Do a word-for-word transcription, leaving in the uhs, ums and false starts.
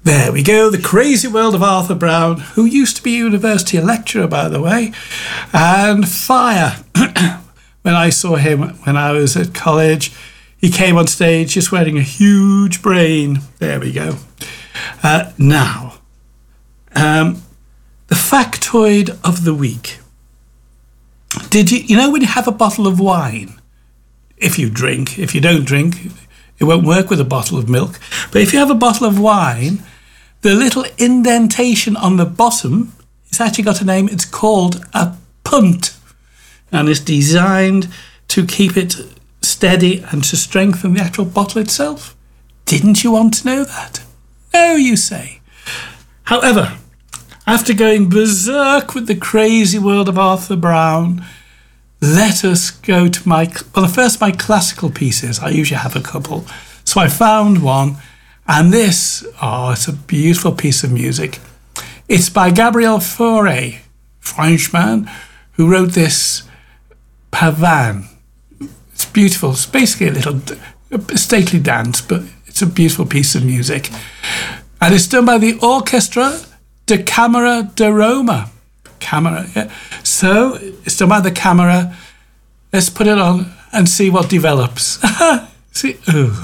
There we go, The Crazy World of Arthur Brown, who used to be a university lecturer, by the way, and Fire. When I saw him when I was at college, he came on stage just wearing a huge brain. There we go. Uh, now, um, the factoid of the week. Did you, you know when you have a bottle of wine, if you drink, if you don't drink, it won't work with a bottle of milk, but if you have a bottle of wine, the little indentation on the bottom, it's actually got a name, it's called a punt, and it's designed to keep it steady and to strengthen the actual bottle itself. Didn't you want to know that? No, you say. However, after going berserk with The Crazy World of Arthur Brown, let us go to my, well, first my classical pieces. I usually have a couple. So I found one, and this, oh, it's a beautiful piece of music. It's by Gabriel Fauré, Frenchman, who wrote this Pavane. It's beautiful. It's basically a little a stately dance, but it's a beautiful piece of music. And it's done by the Orchestra de Camera de Roma. Camera, yeah. So it's done by the camera. Let's put it on and see what develops. See, ooh.